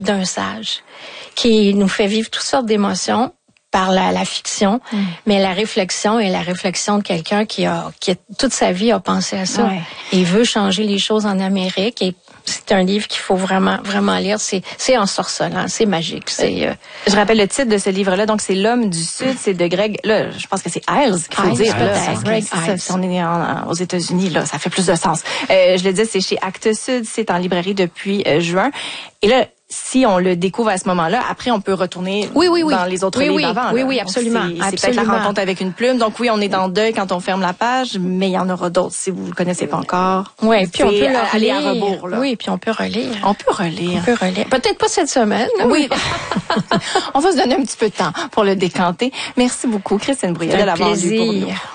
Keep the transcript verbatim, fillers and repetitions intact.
d'un sage qui nous fait vivre toutes sortes d'émotions par la, la fiction, mm. mais la réflexion est la réflexion de quelqu'un qui a, qui a toute sa vie a pensé à ça. Ouais. Et veut changer les choses en Amérique. Et c'est un livre qu'il faut vraiment, vraiment lire. C'est, c'est ensorcelant, c'est magique. C'est, euh... Je rappelle le titre de ce livre-là. Donc, c'est L'homme du Sud. C'est de Greg, là, je pense que c'est Iles qu'il faut Iles, dire. Là, Greg Iles. Si on est en, aux États-Unis, là, ça fait plus de sens. Euh, je le dis, c'est chez Actes Sud. C'est en librairie depuis euh, juin. Et là, si on le découvre à ce moment-là, après, on peut retourner oui, oui, oui. dans les autres oui, livres oui, d'avant. Oui, là. oui, absolument. Donc, c'est, c'est peut-être la rencontre avec une plume. Donc, oui, on est dans le deuil quand on ferme la page, mais il y en aura d'autres si vous ne le connaissez pas encore. Oui, puis on peut le aller relire. à rebours. Là. Oui, puis on peut relire. On peut relire. On peut relire. Peut-être pas cette semaine. Oui. On va se donner un petit peu de temps pour le décanter. Merci beaucoup, Christine Brouillette, de l'avoir lu pour nous.